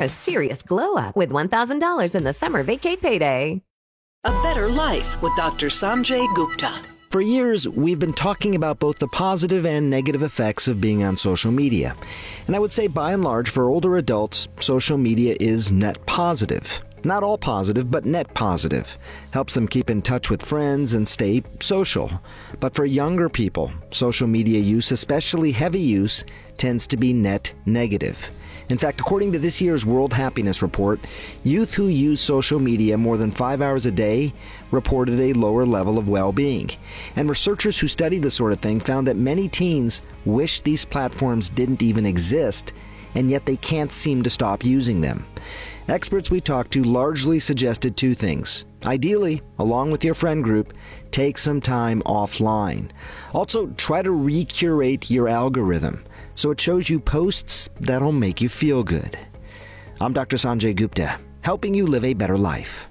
a serious glow-up with $1,000 in the summer vacay payday. A Better Life with Dr. Sanjay Gupta. For years, we've been talking about both the positive and negative effects of being on social media. And I would say, by and large, for older adults, social media is net positive. Not all positive, but net positive. Helps them keep in touch with friends and stay social. But for younger people, social media use, especially heavy use, tends to be net negative. In fact, according to this year's World Happiness Report, youth who use social media more than 5 hours a day reported a lower level of well-being. And researchers who study this sort of thing found that many teens wish these platforms didn't even exist, and yet they can't seem to stop using them. Experts we talked to largely suggested two things. Ideally, along with your friend group, take some time offline. Also, try to recurate your algorithm so it shows you posts that'll make you feel good. I'm Dr. Sanjay Gupta, helping you live a better life.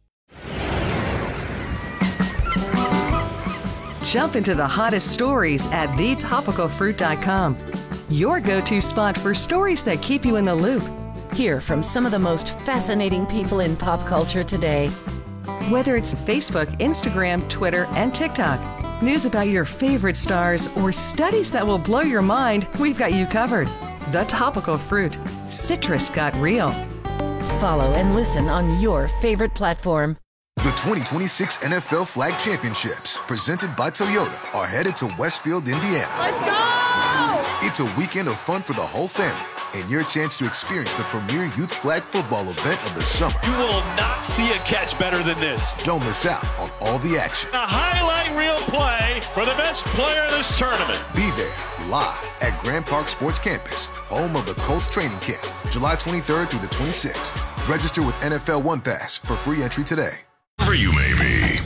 Jump into the hottest stories at thetopicalfruit.com. Your go-to spot for stories that keep you in the loop. Hear from some of the most fascinating people in pop culture today. Whether it's Facebook, Instagram, Twitter, and TikTok, news about your favorite stars, or studies that will blow your mind, we've got you covered. The Topical Fruit. Citrus got real. Follow and listen on your favorite platform. The 2026 NFL Flag Championships, presented by Toyota, are headed to Westfield, Indiana. Let's go! It's a weekend of fun for the whole family, and your chance to experience the premier youth flag football event of the summer. You will not see a catch better than this. Don't miss out on all the action. A highlight reel play for the best player in this tournament. Be there live at Grand Park Sports Campus, home of the Colts training camp, July 23rd through the 26th. Register with NFL One Pass for free entry today. Wherever you may be.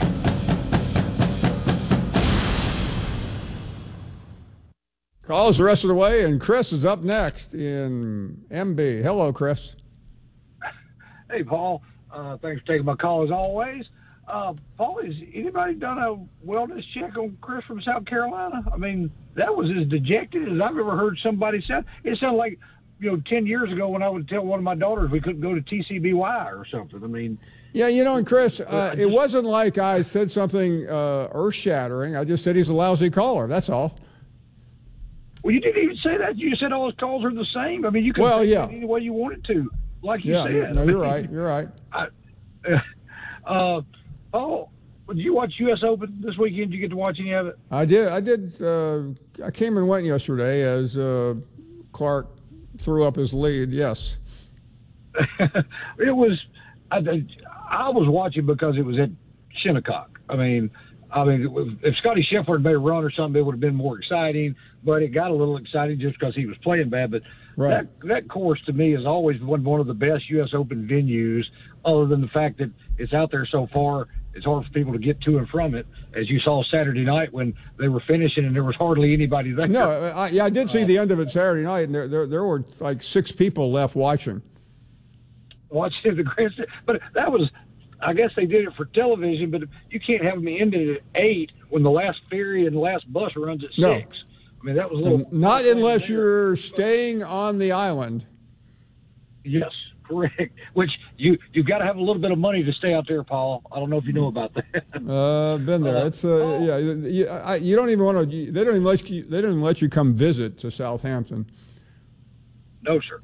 Calls the rest of the way, and Chris is up next in MB. Hello, Chris. Hey, Paul. Thanks for taking my call as always. Paul, has anybody done a wellness check on Chris from South Carolina? I mean, that was as dejected as I've ever heard somebody sound. It sounded like, 10 years ago when I would tell one of my daughters we couldn't go to TCBY or something. I mean, yeah, and Chris, it wasn't like I said something earth-shattering. I just said he's a lousy caller. That's all. Well, you didn't even say that. You said all his calls are the same. I mean, you can say it any way you wanted to, like you said. No, you're right. You're right. Did you watch U.S. Open this weekend? Did you get to watch any of it? I did. I came and went yesterday as Clark threw up his lead. Yes. It was. I was watching because it was at Shinnecock. I mean, if Scotty Scheffler had made a run or something, it would have been more exciting. But it got a little exciting just because he was playing bad. But that course to me has always been one of the best U.S. Open venues. Other than the fact that it's out there so far, it's hard for people to get to and from it. As you saw Saturday night when they were finishing and there was hardly anybody there. No, I did see the end of it Saturday night, and there were like 6 people left watching. Watching the grandstand, but that was. I guess they did it for television, but you can't have them ended at 8 when the last ferry and the last bus runs at 6. I mean, that was a little. Not unless you're staying on the island. Yes, correct. Which you've got to have a little bit of money to stay out there, Paul. I don't know if you know about that. Been there. It's you don't even want to. They don't even let you come visit to Southampton. No, sir.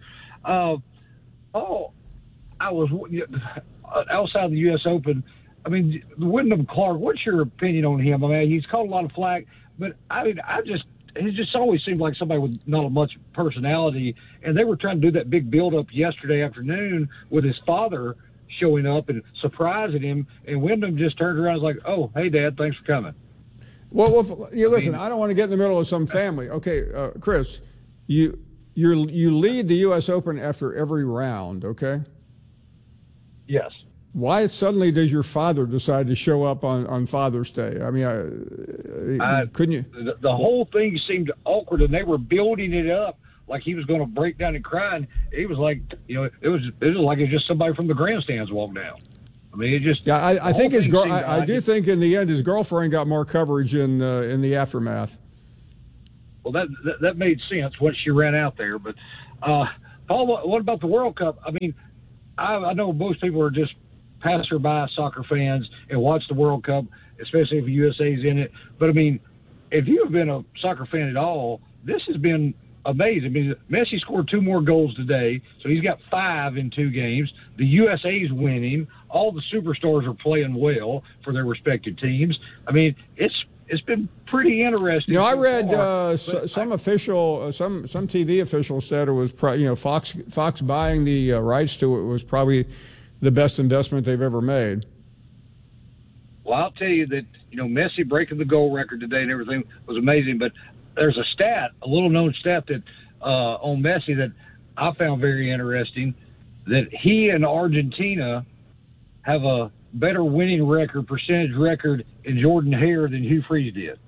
I was. Outside the U.S. Open, I mean, Wyndham Clark, what's your opinion on him? I mean, he's caught a lot of flack, but he just always seemed like somebody with not much personality, and they were trying to do that big build-up yesterday afternoon with his father showing up and surprising him, and Wyndham just turned around and was like, oh, hey, Dad, thanks for coming. Well, listen, I don't want to get in the middle of some family. Okay, Chris, you lead the U.S. Open after every round, okay? Yes. Why suddenly does your father decide to show up on Father's Day? I mean, couldn't you? The whole thing seemed awkward, and they were building it up like he was going to break down and cry. And he was like, it was like it was just somebody from the grandstands walked down. I mean, it just. Yeah, I think his girl. I do think in the end his girlfriend got more coverage in the aftermath. Well, that made sense once she ran out there, but Paul, what about the World Cup? I mean, I know most people are just passerby soccer fans and watch the World Cup, especially if the USA's in it. But, I mean, if you have been a soccer fan at all, this has been amazing. I mean, Messi scored 2 more goals today, so he's got 5 in 2 games. The USA's winning. All the superstars are playing well for their respective teams. I mean, it's been pretty interesting. I read some TV official said it was Fox buying the rights to it was probably the best investment they've ever made. Well, I'll tell you that Messi breaking the goal record today and everything was amazing. But there's a little known stat that on Messi that I found very interesting, that he and Argentina have a better winning percentage record in Jordan Hare than Hugh Freeze did.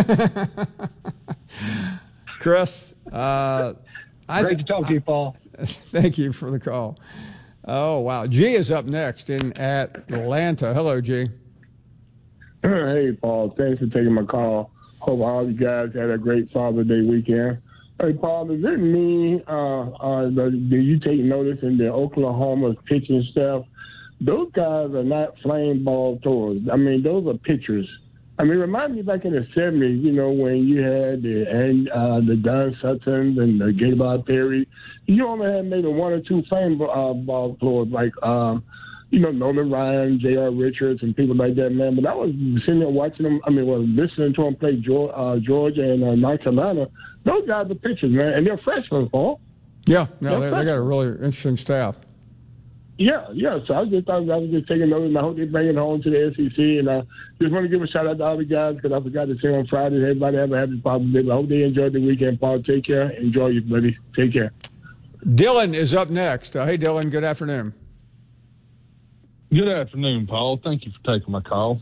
Chris, great to talk to you, Paul. Thank you for the call. Oh, wow. G is up next in Atlanta. Hello, G. Hey, Paul. Thanks for taking my call. Hope all you guys had a great Father's Day weekend. Hey, Paul, does it mean do you take notice in the Oklahoma pitching staff? Those guys are not flame ball throwers. I mean, those are pitchers. I mean, remind me back in the 70s, when you had the Don Suttons and the Gabriel Perry, you only had maybe 1 or 2 flame ball throwers like, Nolan Ryan, J.R. Richards, and people like that, man. But I was sitting there watching them. Listening to them play Georgia and North Carolina. Those guys are pitchers, man, and they're freshmen, Paul. Yeah, no, they got a really interesting staff. Yeah. So I was just taking notes, and I hope they bring it home to the SEC. And I just want to give a shout out to all the guys because I forgot to say on Friday. Everybody have a happy Father's Day. I hope they enjoyed the weekend, Paul. Take care. Enjoy you, buddy. Take care. Dylan is up next. Hey, Dylan. Good afternoon. Good afternoon, Paul. Thank you for taking my call.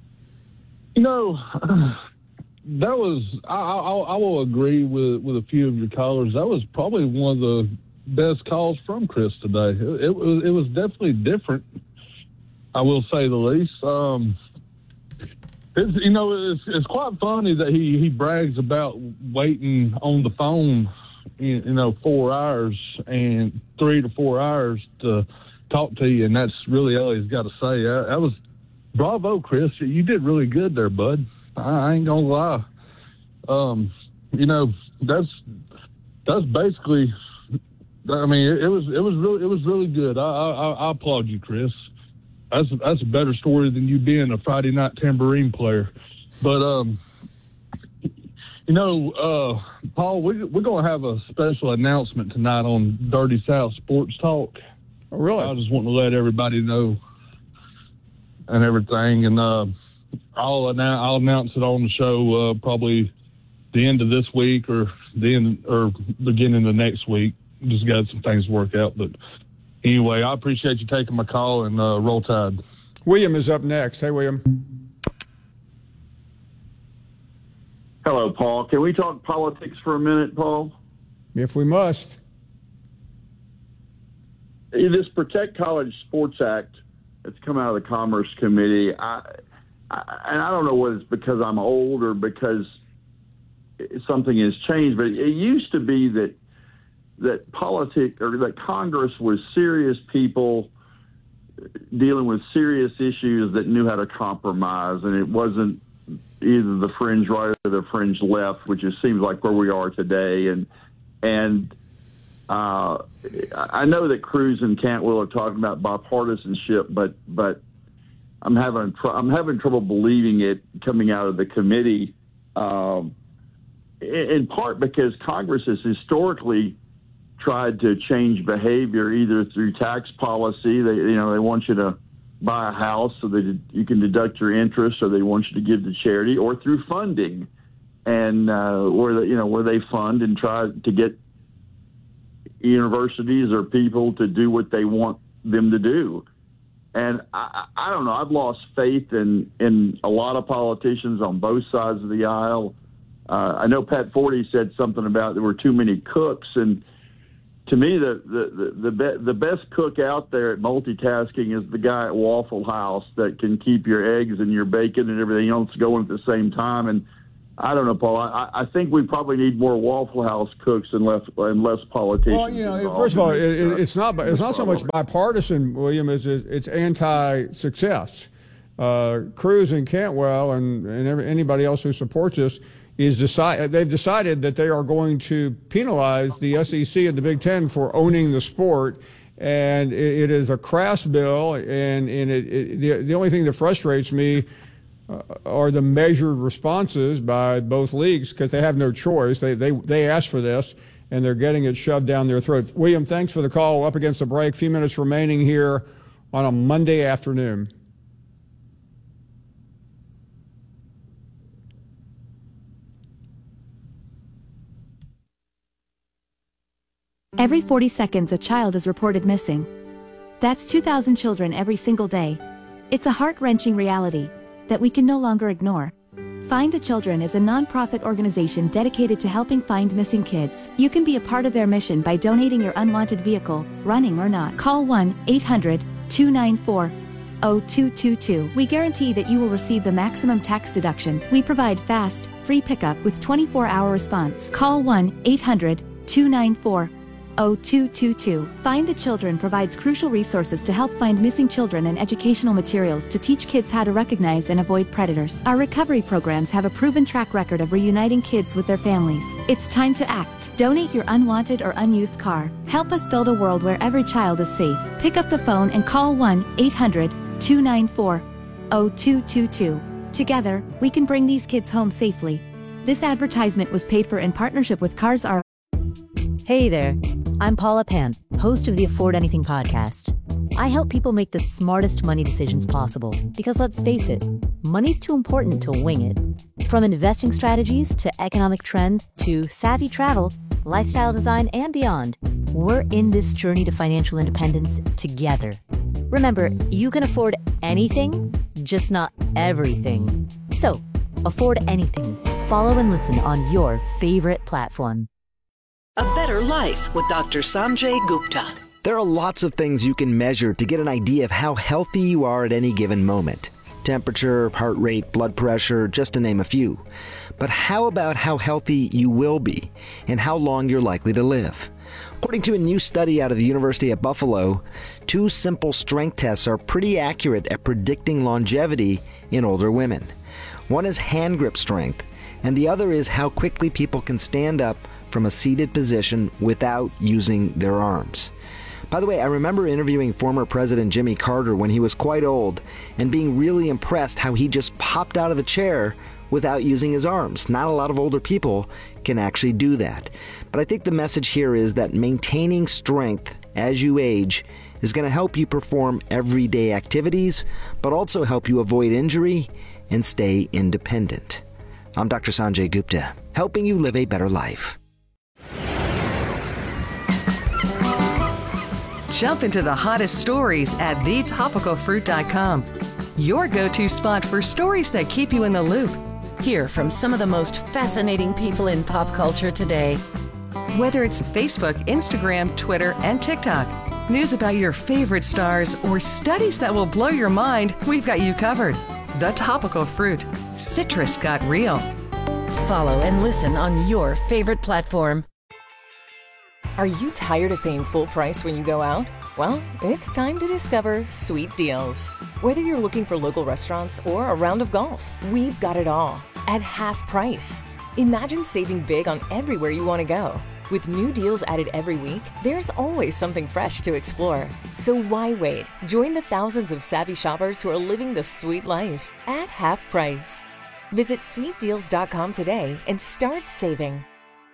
That was I will agree with a few of your callers. That was probably one of the best calls from Chris today. It was definitely different, I will say the least. It's quite funny that he brags about waiting on the phone 4 hours and 3 to 4 hours to talk to you, and that's really all he's got to say. That was bravo, Chris. You did really good there, bud. I ain't gonna lie. That's basically. I mean, it was really good. I applaud you, Chris. That's a better story than you being a Friday night tambourine player. But Paul, we're gonna have a special announcement tonight on Dirty South Sports Talk. Oh, really? I just want to let everybody know and everything, and I'll announce it on the show probably the end of this week or beginning of next week. Just got some things to work out, but anyway, I appreciate you taking my call, and roll Tide. William is up next. Hey, William. Hello, Paul. Can we talk politics for a minute, Paul? If we must. This Protect College Sports Act that's come out of the Commerce Committee, and I don't know whether it's because I'm old or because something has changed, but it used to be that politics or that Congress was serious people dealing with serious issues that knew how to compromise, and it wasn't either the fringe right or the fringe left, which it seems like where we are today. And I know that Cruz and Cantwell are talking about bipartisanship, but I'm having trouble believing it coming out of the committee, in part because Congress has historically tried to change behavior either through tax policy. They want you to buy a house so that you can deduct your interest, or they want you to give to charity, or through funding, and where they fund and try to get universities or people to do what they want them to do. And I don't know. I've lost faith in a lot of politicians on both sides of the aisle. I know Pat Forty said something about there were too many cooks, and to me, the best cook out there at multitasking is the guy at Waffle House that can keep your eggs and your bacon and everything else going at the same time. And I don't know, Paul. I think we probably need more Waffle House cooks and less politicians. Well, you know, first of all, it's not so much bipartisan, William, as it's anti-success. Cruz and Cantwell and anybody else who supports this they've decided that they are going to penalize the SEC and the Big Ten for owning the sport. And it is a crass bill, and the only thing that frustrates me are the measured responses by both leagues, because they have no choice. They asked for this, and they're getting it shoved down their throat. William, thanks for the call. We're up against the break. A few minutes remaining here on a Monday afternoon. Every 40 seconds, a child is reported missing. That's 2,000 children every single day. It's a heart-wrenching reality that we can no longer ignore. Find the Children is a non-profit organization dedicated to helping find missing kids. You can be a part of their mission by donating your unwanted vehicle, running or not. Call 1-800-294-0222. We guarantee that you will receive the maximum tax deduction. We provide fast, free pickup with 24-hour response. Call 1-800-294-0222. Find the Children provides crucial resources to help find missing children and educational materials to teach kids how to recognize and avoid predators. Our recovery programs have a proven track record of reuniting kids with their families. It's time to act. Donate your unwanted or unused car. Help us build a world where every child is safe. Pick up the phone and call 1-800-294-0222. Together, we can bring these kids home safely. This advertisement was paid for in partnership with Cars R. Hey there, I'm Paula Pant, host of the Afford Anything podcast. I help people make the smartest money decisions possible because, let's face it, money's too important to wing it. From investing strategies to economic trends to savvy travel, lifestyle design, and beyond, we're in this journey to financial independence together. Remember, you can afford anything, just not everything. So, afford anything. Follow and listen on your favorite platform. A Better Life with Dr. Sanjay Gupta. There are lots of things you can measure to get an idea of how healthy you are at any given moment. Temperature, heart rate, blood pressure, just to name a few. But how about how healthy you will be and how long you're likely to live? According to a new study out of the University of Buffalo, 2 simple strength tests are pretty accurate at predicting longevity in older women. One is hand grip strength, and the other is how quickly people can stand up from a seated position without using their arms. By the way, I remember interviewing former President Jimmy Carter when he was quite old and being really impressed how he just popped out of the chair without using his arms. Not a lot of older people can actually do that. But I think the message here is that maintaining strength as you age is going to help you perform everyday activities, but also help you avoid injury and stay independent. I'm Dr. Sanjay Gupta, helping you live a better life. Jump into the hottest stories at thetopicalfruit.com. Your go-to spot for stories that keep you in the loop. Hear from some of the most fascinating people in pop culture today. Whether it's Facebook, Instagram, Twitter, and TikTok, news about your favorite stars, or studies that will blow your mind, we've got you covered. The Topical Fruit. Citrus got real. Follow and listen on your favorite platform. Are you tired of paying full price when you go out? Well, it's time to discover Sweet Deals. Whether you're looking for local restaurants or a round of golf, we've got it all at half price. Imagine saving big on everywhere you want to go. With new deals added every week, there's always something fresh to explore. So why wait? Join the thousands of savvy shoppers who are living the sweet life at half price. Visit sweetdeals.com today and start saving.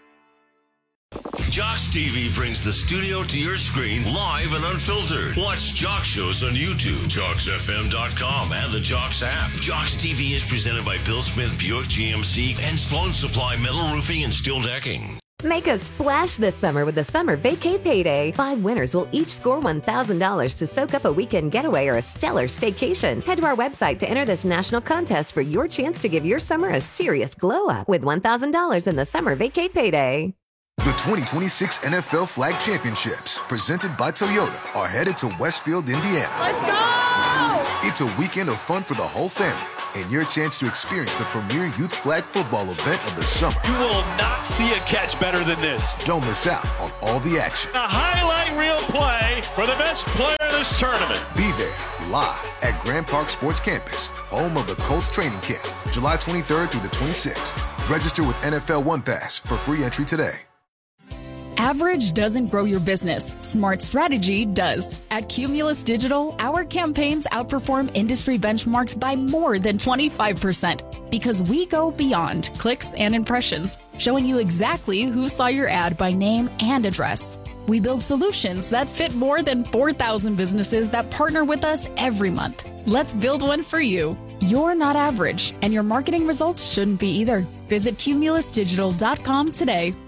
Jocks TV brings the studio to your screen live and unfiltered. Watch Jocks shows on YouTube, JocksFM.com, and the Jocks app. Jocks TV is presented by Bill Smith Buick GMC and Sloan Supply Metal Roofing and Steel Decking. Make a splash this summer with the Summer Vacay Payday. 5 winners will each score $1,000 to soak up a weekend getaway or a stellar staycation. Head to our website to enter this national contest for your chance to give your summer a serious glow up with $1,000 in the Summer Vacay Payday. The 2026 NFL Flag Championships, presented by Toyota, are headed to Westfield, Indiana. Let's go! It's a weekend of fun for the whole family, and your chance to experience the premier youth flag football event of the summer. You will not see a catch better than this. Don't miss out on all the action. A highlight reel play for the best player of this tournament. Be there live at Grand Park Sports Campus, home of the Colts training camp, July 23rd through the 26th. Register with NFL One Pass for free entry today. Average doesn't grow your business. Smart strategy does. At Cumulus Digital, our campaigns outperform industry benchmarks by more than 25% because we go beyond clicks and impressions, showing you exactly who saw your ad by name and address. We build solutions that fit more than 4,000 businesses that partner with us every month. Let's build one for you. You're not average, and your marketing results shouldn't be either. Visit cumulusdigital.com today.